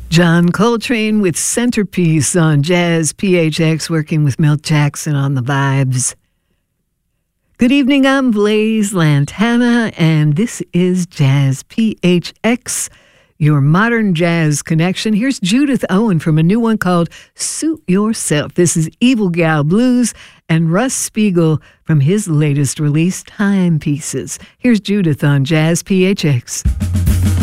John Coltrane with Centerpiece on Jazz PHX, working with Milt Jackson on the vibes. Good evening, I'm Blaze Lantana, and this is Jazz PHX, your modern jazz connection. Here's Judith Owen from a new one called Suit Yourself. This is Evil Gal Blues, and Russ Spiegel from his latest release, Timepieces. Here's Judith on Jazz PHX.